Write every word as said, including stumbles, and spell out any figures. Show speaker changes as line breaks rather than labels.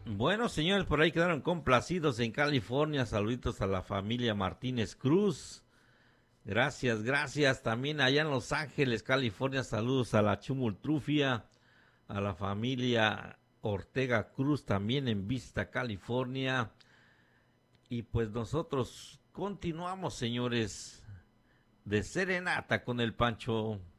Bueno, señores, por ahí quedaron complacidos en California. Saluditos a la familia Martínez Cruz. Gracias, gracias. También allá en Los Ángeles, California, saludos a la Chumultrufia, a la familia Ortega Cruz, también en Vista, California. Y pues nosotros continuamos, señores, de serenata con el Pancho.